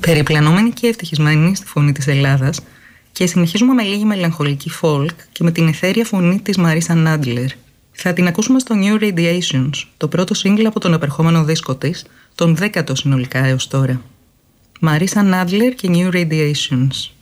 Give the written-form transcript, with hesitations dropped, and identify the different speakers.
Speaker 1: Περιπλανόμενη και ευτυχισμένη στη φωνή της Ελλάδας, και συνεχίζουμε με λίγη μελαγχολική folk και με την αιθέρια φωνή της Μαρίσα Νάντλερ. Θα την ακούσουμε στο New Radiations, το πρώτο single από τον επερχόμενο δίσκο της, τον 10ο συνολικά έως τώρα. Μαρίσα Νάντλερ και New Radiations.